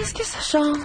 Qu'est-ce que ça change?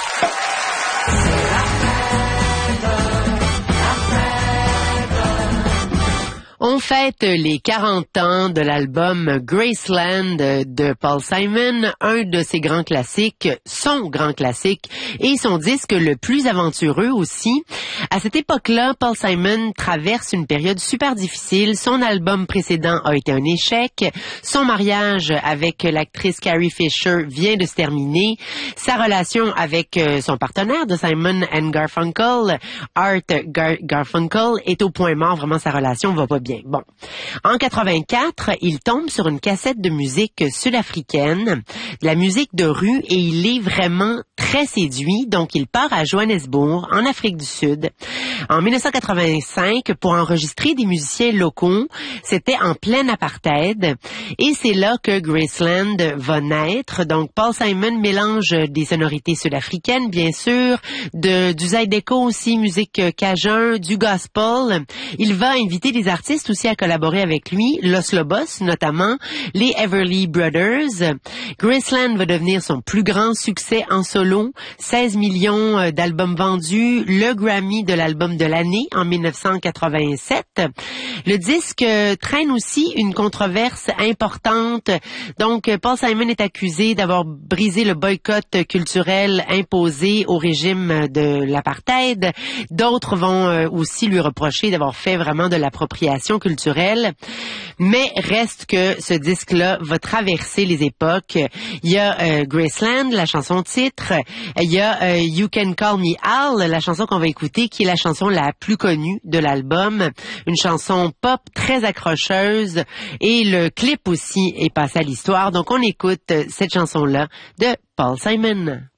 On fête les 40 ans de l'album Graceland de Paul Simon, un de ses grands classiques, son grand classique et son disque le plus aventureux aussi. À cette époque-là, Paul Simon traverse une période super difficile. Son album précédent a été un échec. Son mariage avec l'actrice Carrie Fisher vient de se terminer. Sa relation avec son partenaire de Simon & Garfunkel, Art Garfunkel, est au point mort. Vraiment, sa relation va pas bien. Bon. En 84, il tombe sur une cassette de musique sud-africaine, de la musique de rue, et il est vraiment très séduit. Donc, il part à Johannesburg, en Afrique du Sud, en 1985 pour enregistrer des musiciens locaux. C'était en plein apartheid. Et c'est là que Graceland va naître. Donc, Paul Simon mélange des sonorités sud-africaines, bien sûr, du zydeco aussi, musique cajun, du gospel. Il va inviter des artistes aussi à collaborer avec lui, Los Lobos notamment, les Everly Brothers. Graceland va devenir son plus grand succès en solo, 16 millions d'albums vendus, le Grammy de l'album de l'année en 1987. Le disque traîne aussi une controverse importante. Donc, Paul Simon est accusé d'avoir brisé le boycott culturel imposé au régime de l'apartheid. D'autres vont aussi lui reprocher d'avoir fait vraiment de l'appropriation culturelle. Mais reste que ce disque-là va traverser les époques. Il y a Graceland, la chanson titre. Il y a You Can Call Me Al, la chanson qu'on va écouter, qui est la chanson la plus connue de l'album. Une chanson pop très accrocheuse. Et le clip aussi est passé à l'histoire. Donc on écoute cette chanson-là de Paul Simon.